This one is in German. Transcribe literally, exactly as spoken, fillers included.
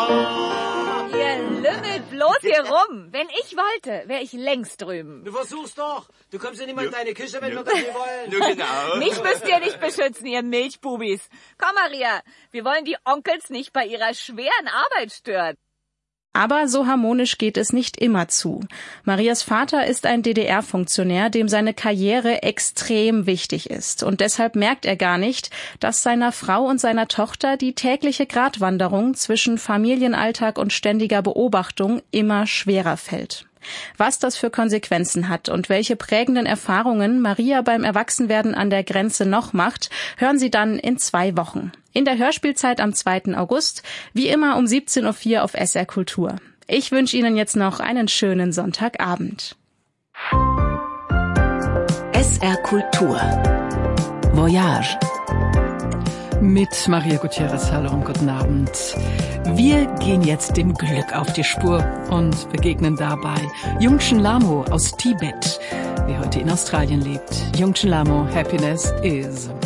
Ihr lümmelt bloß hier rum. Wenn ich wollte, wäre ich längst drüben. Du versuch's doch. Du kommst ja nicht mal in deine Küche, wenn wir das nicht wollen. Nur genau. Mich müsst ihr nicht beschützen, ihr Milchbubis. Komm, Maria, wir wollen die Onkels nicht bei ihrer schweren Arbeit stören. Aber so harmonisch geht es nicht immer zu. Marias Vater ist ein D D R-Funktionär, dem seine Karriere extrem wichtig ist. Und deshalb merkt er gar nicht, dass seiner Frau und seiner Tochter die tägliche Gratwanderung zwischen Familienalltag und ständiger Beobachtung immer schwerer fällt. Was das für Konsequenzen hat und welche prägenden Erfahrungen Maria beim Erwachsenwerden an der Grenze noch macht, hören Sie dann in zwei Wochen. In der Hörspielzeit am zweiten August, wie immer um siebzehn Uhr vier auf S R Kultur. Ich wünsche Ihnen jetzt noch einen schönen Sonntagabend. S R Kultur Voyage mit Maria Gutierrez. Hallo und guten Abend. Wir gehen jetzt dem Glück auf die Spur und begegnen dabei Jungchen Lamo aus Tibet, der heute in Australien lebt. Jungchen Lamo, Happiness is